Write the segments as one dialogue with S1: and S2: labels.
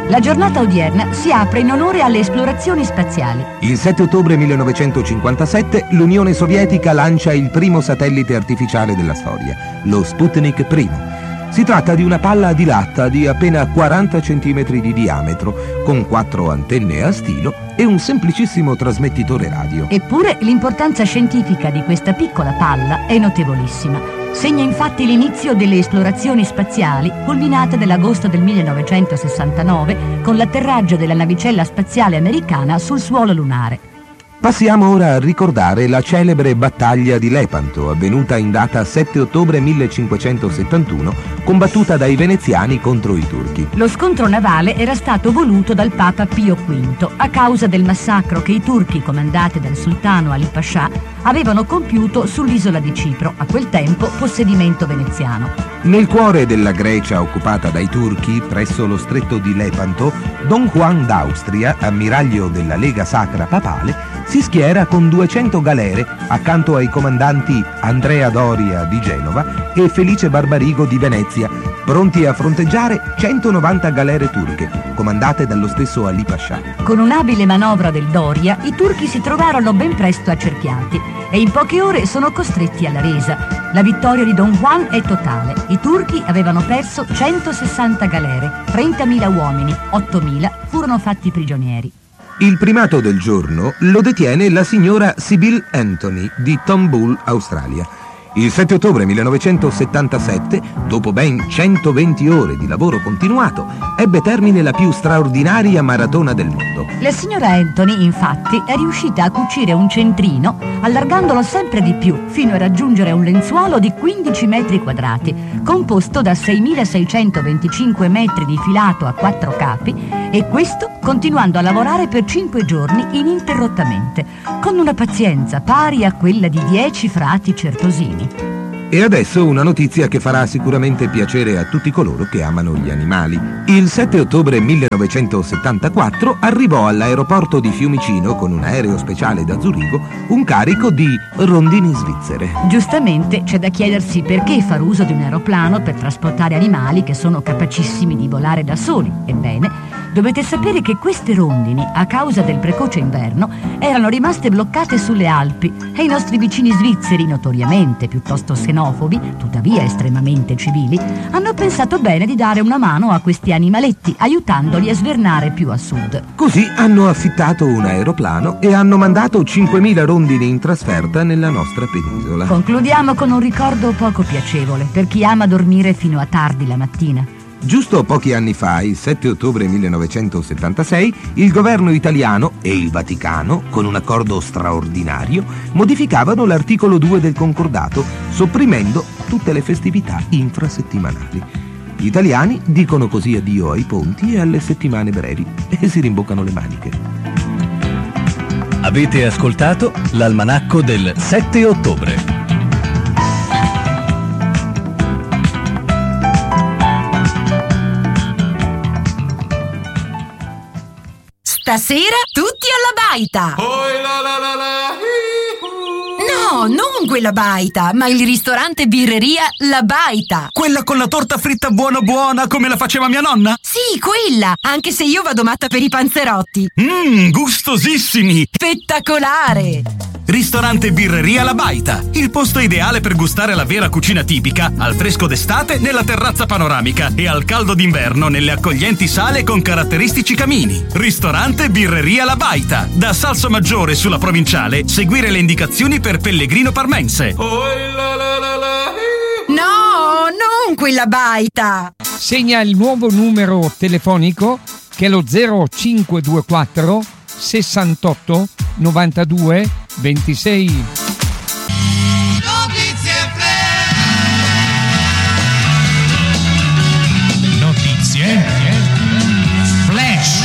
S1: La giornata odierna si apre in onore alle esplorazioni spaziali.
S2: Il 7 ottobre 1957 l'Unione Sovietica lancia il primo satellite artificiale della storia, lo Sputnik I. Si tratta di una palla di latta di appena 40 cm di diametro, con 4 antenne a stilo e un semplicissimo trasmettitore radio.
S1: Eppure l'importanza scientifica di questa piccola palla è notevolissima. Segna infatti l'inizio delle esplorazioni spaziali, culminate nell'agosto del 1969 con l'atterraggio della navicella spaziale americana sul suolo lunare.
S2: Passiamo ora a ricordare la celebre battaglia di Lepanto, avvenuta in data 7 ottobre 1571, combattuta dai veneziani contro i turchi.
S1: Lo scontro navale era stato voluto dal Papa Pio V a causa del massacro che i turchi, comandati dal sultano Ali Pascià, avevano compiuto sull'isola di Cipro, a quel tempo possedimento veneziano.
S2: Nel cuore della Grecia occupata dai turchi, presso lo stretto di Lepanto, Don Juan d'Austria, ammiraglio della Lega Sacra Papale, si schiera con 200 galere accanto ai comandanti Andrea Doria di Genova e Felice Barbarigo di Venezia, pronti a fronteggiare 190 galere turche, comandate dallo stesso Ali Pascià.
S1: Con un'abile manovra del Doria, i turchi si trovarono ben presto accerchiati e in poche ore sono costretti alla resa. La vittoria di Don Juan è totale. I turchi avevano perso 160 galere, 30.000 uomini, 8.000 furono fatti prigionieri.
S2: Il primato del giorno lo detiene la signora Sybil Anthony di Tombul, Australia. Il 7 ottobre 1977, dopo ben 120 ore di lavoro continuato, ebbe termine la più straordinaria maratona del mondo.
S1: La signora Anthony, infatti, è riuscita a cucire un centrino, allargandolo sempre di più, fino a raggiungere un lenzuolo di 15 metri quadrati, composto da 6.625 metri di filato a 4 capi, e questo continuando a lavorare per 5 giorni ininterrottamente, con una pazienza pari a quella di 10 frati certosini.
S2: E adesso una notizia che farà sicuramente piacere a tutti coloro che amano gli animali. Il 7 ottobre 1974 arrivò all'aeroporto di Fiumicino con un aereo speciale da Zurigo un carico di rondini svizzere.
S1: Giustamente c'è da chiedersi perché far uso di un aeroplano per trasportare animali che sono capacissimi di volare da soli. Ebbene, dovete sapere che queste rondini, a causa del precoce inverno, erano rimaste bloccate sulle Alpi e i nostri vicini svizzeri, notoriamente piuttosto xenofobi, tuttavia estremamente civili, hanno pensato bene di dare una mano a questi animaletti, aiutandoli a svernare più a sud.
S2: Così hanno affittato un aeroplano e hanno mandato 5.000 rondini in trasferta nella nostra penisola.
S1: Concludiamo con un ricordo poco piacevole per chi ama dormire fino a tardi la mattina.
S2: Giusto pochi anni fa, il 7 ottobre 1976, il governo italiano e il Vaticano, con un accordo straordinario, modificavano l'articolo 2 del concordato, sopprimendo tutte le festività infrasettimanali. Gli italiani dicono così addio ai ponti e alle settimane brevi e si rimboccano le maniche.
S3: Avete ascoltato l'almanacco del 7 ottobre.
S4: Stasera tutti alla baita! No, non quella baita, ma il ristorante birreria La Baita.
S5: Quella con la torta fritta buona buona come la faceva mia nonna?
S4: Sì, quella, anche se io vado matta per i panzerotti.
S5: Gustosissimi!
S4: Spettacolare!
S5: Ristorante birreria La Baita, il posto ideale per gustare la vera cucina tipica, al fresco d'estate nella terrazza panoramica e al caldo d'inverno nelle accoglienti sale con caratteristici camini. Ristorante birreria La Baita, da Salsomaggiore sulla provinciale, seguire le indicazioni per Pellegrino Parmense.
S4: No, non quella baita!
S6: Segna il nuovo numero telefonico che è lo 0524 68 92 26.
S7: Notizie flash.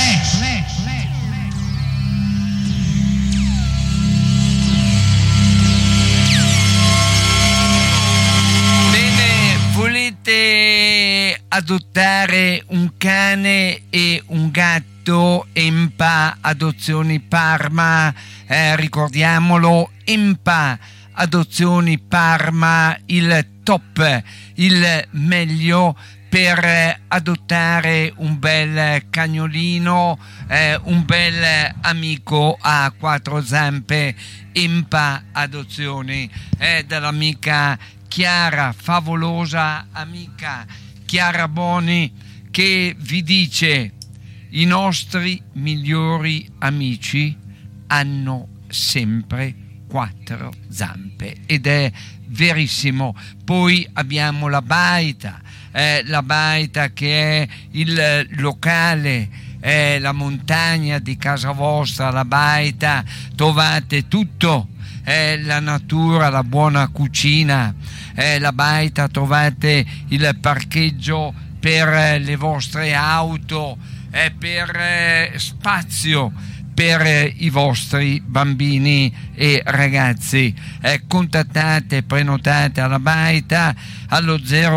S8: Bene, volete adottare un cane e un gatto? EMPA Adozioni Parma, ricordiamolo, EMPA Adozioni Parma, il top, il meglio per adottare un bel cagnolino, un bel amico a quattro zampe. Impa Adozioni, dall'amica Chiara, favolosa amica Chiara Boni, che vi dice: i nostri migliori amici hanno sempre quattro zampe, ed è verissimo. Poi abbiamo la baita che è il locale, la montagna di casa vostra. La baita trovate tutto, la natura, la buona cucina. La baita trovate il parcheggio per le vostre auto, per spazio per i vostri bambini e ragazzi. Contattate, prenotate alla baita allo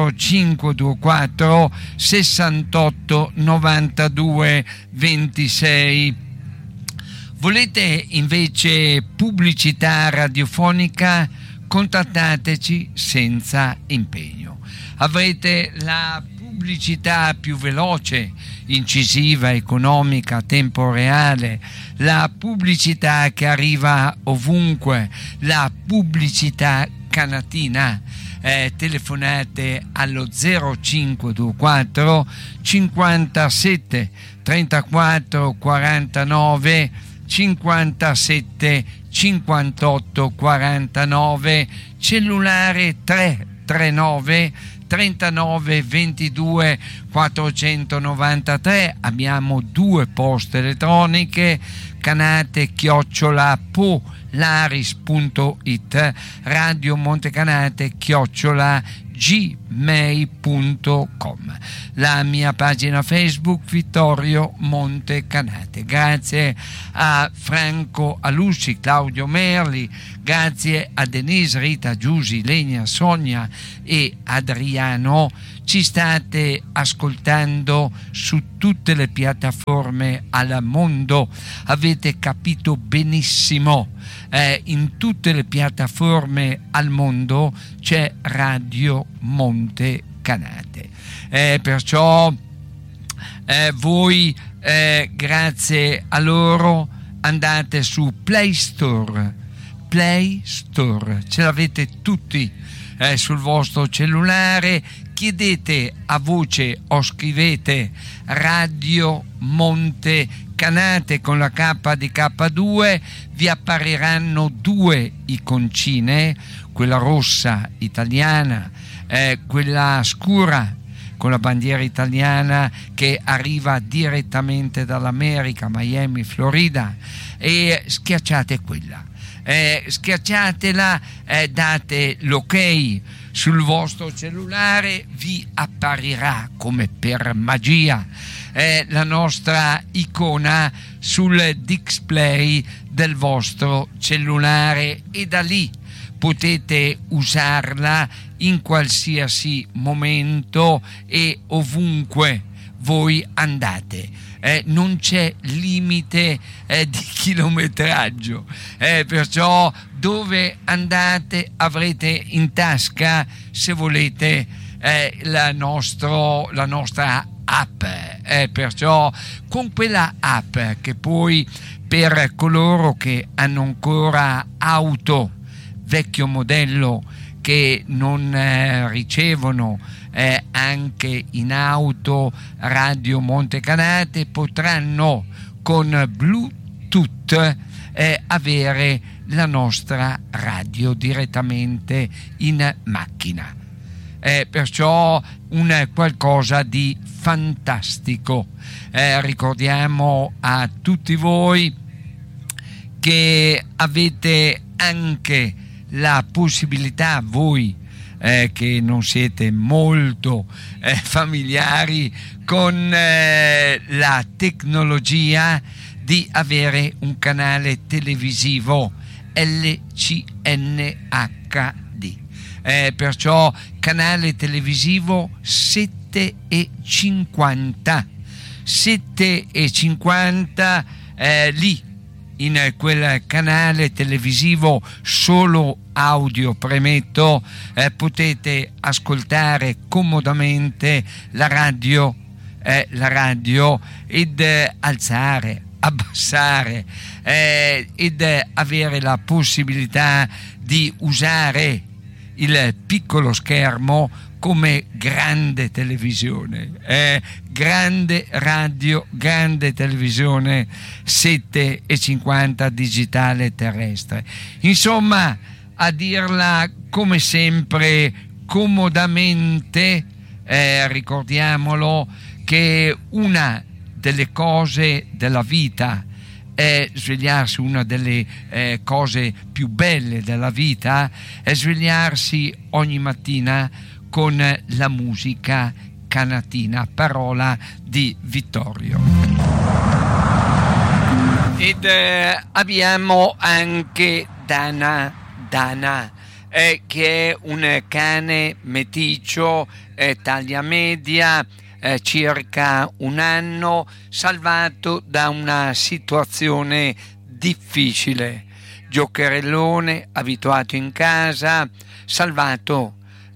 S8: 0524 68 92 26. Volete invece pubblicità radiofonica? Contattateci senza impegno. Avrete la pubblicità più veloce, incisiva, economica, a tempo reale, la pubblicità che arriva ovunque, la pubblicità canatina. Telefonate allo 0524 57 34 49 57 58 49, cellulare 339 39 22 493. Abbiamo 2 poste elettroniche: canate@polaris.it, Radio Montecanate@gmail.com, la mia pagina Facebook Vittorio Montecanate. Grazie a Franco Alussi, Claudio Merli, grazie a Denise, Rita, Giusy, Legna, Sonia e Adriano. Ci state ascoltando su tutte le piattaforme al mondo, avete capito benissimo, in tutte le piattaforme al mondo c'è Radio Montecanate, perciò voi grazie a loro andate su Play Store, ce l'avete tutti sul vostro cellulare. Chiedete a voce o scrivete Radio Montecanate con la K di K2, vi appariranno 2 iconcine, quella rossa italiana, quella scura con la bandiera italiana che arriva direttamente dall'America, Miami, Florida, e schiacciate quella. Schiacciatela, date l'ok sul vostro cellulare, vi apparirà come per magia la nostra icona sul display del vostro cellulare, e da lì potete usarla in qualsiasi momento e ovunque voi andate. Non c'è limite di chilometraggio, perciò dove andate avrete in tasca, se volete, la nostra app, perciò con quella app, che poi per coloro che hanno ancora auto vecchio modello, che non ricevono anche in auto Radio Montecanate, potranno con Bluetooth avere la nostra radio direttamente in macchina. Perciò un qualcosa di fantastico. Ricordiamo a tutti voi che avete anche la possibilità, voi che non siete molto familiari con la tecnologia, di avere un canale televisivo LCNHD, perciò canale televisivo 7,50 lì in quel canale televisivo solo audio, premetto, potete ascoltare comodamente la radio ed alzare, abbassare ed avere la possibilità di usare il piccolo schermo come grande televisione, grande radio, grande televisione 7,50 digitale terrestre. Insomma, a dirla come sempre comodamente, ricordiamolo che una delle cose della vita è svegliarsi, una delle cose più belle della vita è svegliarsi ogni mattina con la musica canatina, parola di Vittorio. Ed abbiamo anche Dana, che è un cane meticcio, taglia media, circa un anno, salvato da una situazione difficile. Giocherellone, abituato in casa, salvato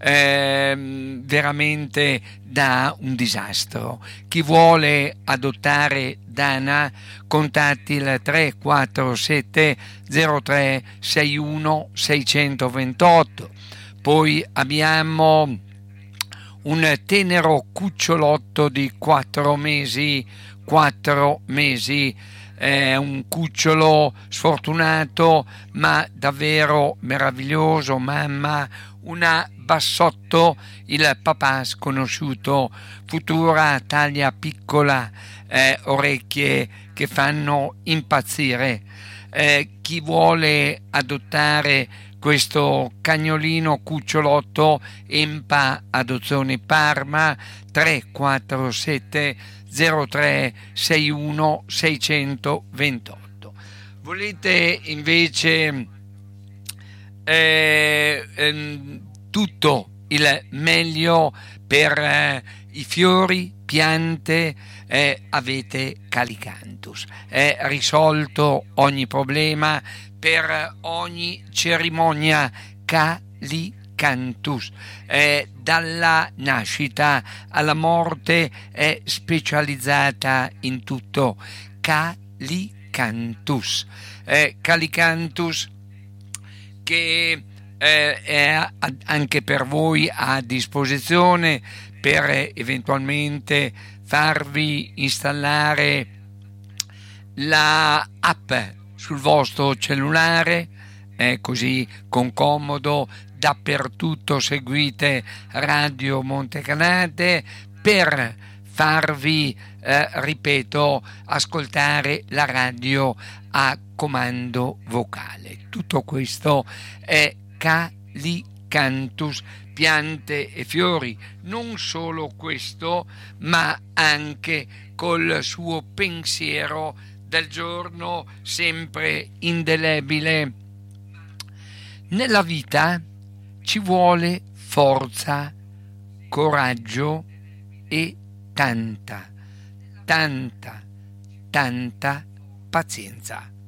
S8: veramente da un disastro. Chi vuole adottare Dana, contatti il 347 03 61 628. Poi abbiamo un tenero cucciolotto di 4 mesi, è un cucciolo sfortunato ma davvero meraviglioso, mamma, una bassotto, il papà sconosciuto, futura taglia piccola, orecchie che fanno impazzire. Chi vuole adottare questo cagnolino cucciolotto, Empa Adozioni Parma, 347 03 61 628. Volete invece tutto il meglio per i fiori, piante, avete Calicanthus. È risolto ogni problema per ogni cerimonia. Calicanthus. Dalla nascita alla morte è specializzata in tutto. Calicanthus. Calicanthus che è anche per voi a disposizione per eventualmente farvi installare la app sul vostro cellulare, così con comodo dappertutto seguite Radio Montecanate per farvi, ripeto, ascoltare la radio a comando vocale. Tutto questo è Calicanthus, piante e fiori. Non solo questo, ma anche col suo pensiero del giorno sempre indelebile. Nella vita ci vuole forza, coraggio e tanta pazienza.